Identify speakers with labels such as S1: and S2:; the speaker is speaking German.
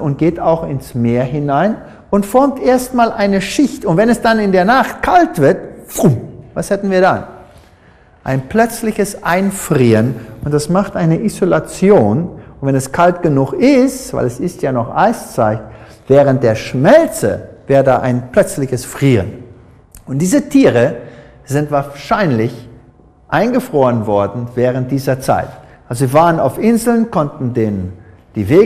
S1: und geht auch ins Meer hinein und formt erstmal eine Schicht. Und wenn es dann in der Nacht kalt wird, was hätten wir dann? Ein plötzliches Einfrieren, und das macht eine Isolation. Und wenn es kalt genug ist, weil es ist ja noch Eiszeit, während der Schmelze wäre da ein plötzliches Frieren. Und diese Tiere sind wahrscheinlich eingefroren worden während dieser Zeit. Also sie waren auf Inseln, konnten die Wege